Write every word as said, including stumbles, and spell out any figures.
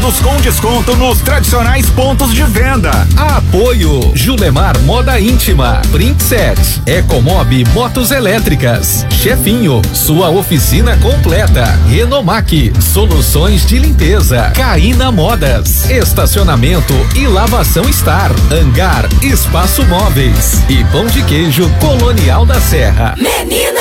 Usados com desconto nos tradicionais pontos de venda. Apoio Julemar Moda Íntima, Princess, Ecomob Motos Elétricas, Chefinho, sua oficina completa, Renomac, soluções de limpeza, Caína Modas, estacionamento e lavação Star, Hangar, Espaço Móveis e Pão de Queijo Colonial da Serra. Menina